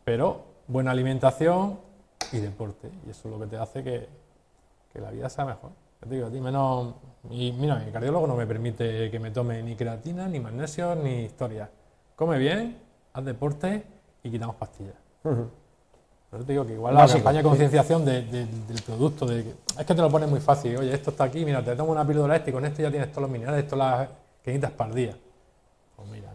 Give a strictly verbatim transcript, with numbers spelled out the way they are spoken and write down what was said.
pero buena alimentación y deporte. Y eso es lo que te hace que, que la vida sea mejor. Te digo, a ti menos... Y mira, mi cardiólogo no me permite que me tome ni creatina, ni magnesio, ni historias. Come bien, haz deporte y quitamos pastillas. Uh-huh. Por eso te digo que igual la Básico, campaña de sí. concienciación de, de, del producto, de, es que te lo pones muy fácil. Oye, esto está aquí, mira, te tomo una píldora este y con esto ya tienes todos los minerales, todas las que necesitas para el día. Pues mira,